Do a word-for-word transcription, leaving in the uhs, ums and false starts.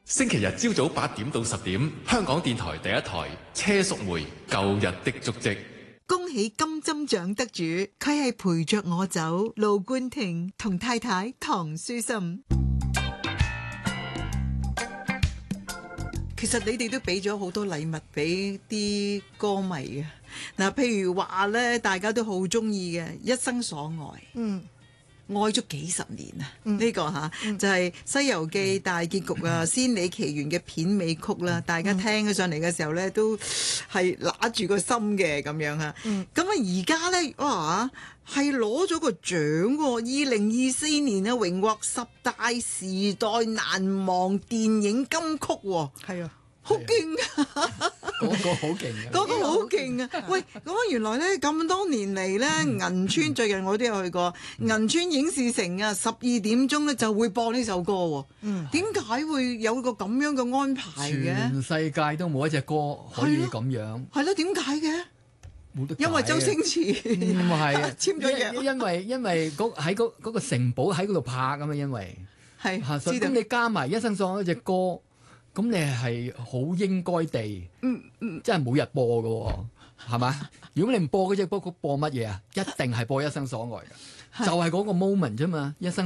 星期日朝早八點到十點，香港電台第一台車淑梅舊日的足跡。 恭喜金針獎得主，佢係陪着我走，盧冠廷同太太唐書心。其實你哋都俾咗好多禮物俾啲歌迷嘅，嗱，譬如話咧，大家都好中意嘅《一生所愛》，嗯，愛咗幾十年啊，呢、嗯這個吓、嗯、就係、是《西遊記》大結局啊，嗯《仙履奇緣》嘅片尾曲啦，大家聽咗上嚟嘅時候咧，都係揦住個心嘅咁樣啊，咁啊而家咧，哇！係攞咗個獎喎！二零二四年啊，榮獲十大時代難忘電影金曲喎。係啊，好勁啊！ 嗰個好勁啊！ 嗰個好勁啊！喂，咁啊原來咧咁多年嚟咧，銀川最近我都有去過銀川影視城啊，十二點鐘咧就會播呢首歌喎。嗯，點解會有個咁樣嘅安排嘅？ 全世界都冇一隻歌可以咁樣。 係咯，點解嘅？因為周星馳唔係簽咗約， 因為因為嗰喺嗰嗰個城堡喺嗰度拍啊嘛，因為係嚇，咁你加埋一生所愛嗰隻歌，咁你係好應該地，嗯嗯，真係每日播嘅喎，係嘛？如果你唔播嗰隻歌，播乜嘢啊？一定係播一生所愛嘅，就係嗰個 moment 啫嘛，一生。